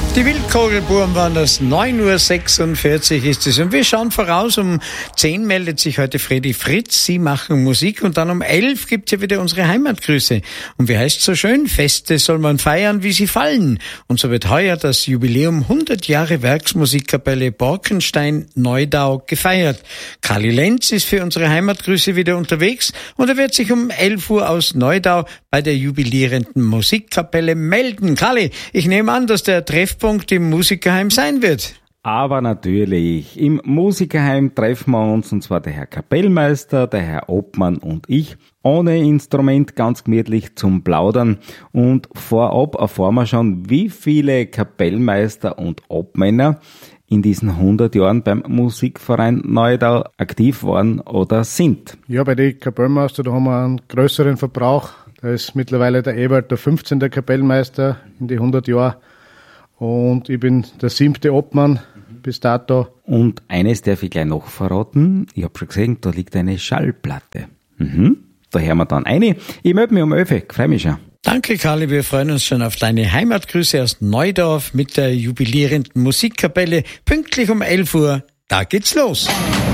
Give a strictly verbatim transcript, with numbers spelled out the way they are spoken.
Die Wildkogelbuben waren das. neun Uhr sechsundvierzig ist es. Und wir schauen voraus. Um zehn meldet sich heute Fredi Fritz. Sie machen Musik. Und dann um elf gibt's ja wieder unsere Heimatgrüße. Und wie heißt so schön? Feste soll man feiern, wie sie fallen. Und so wird heuer das Jubiläum hundert Jahre Werksmusikkapelle Borkenstein Neudau gefeiert. Kali Lenz ist für unsere Heimatgrüße wieder unterwegs. Und er wird sich um elf Uhr aus Neudau bei der jubilierenden Musikkapelle melden. Kali, ich nehme an, dass der Treffpunkt im Musikerheim sein wird. Aber natürlich, im Musikerheim treffen wir uns, und zwar der Herr Kapellmeister, der Herr Obmann und ich, ohne Instrument, ganz gemütlich zum Plaudern. Und vorab erfahren wir schon, wie viele Kapellmeister und Obmänner in diesen hundert Jahren beim Musikverein Neudau aktiv waren oder sind. Ja, bei den Kapellmeister, da haben wir einen größeren Verbrauch. Da ist mittlerweile der Ewald der fünfzehnte Kapellmeister in die hundert Jahren. Und ich bin der siebte Obmann bis dato. Und eines darf ich gleich noch verraten. Ich habe schon gesehen, da liegt eine Schallplatte. Mhm. Da hören wir dann eine. Ich melde mich um elf. Ich freue mich schon. Danke, Kali. Wir freuen uns schon auf deine Heimatgrüße aus Neudorf mit der jubilierenden Musikkapelle. Pünktlich um elf Uhr. Da geht's los.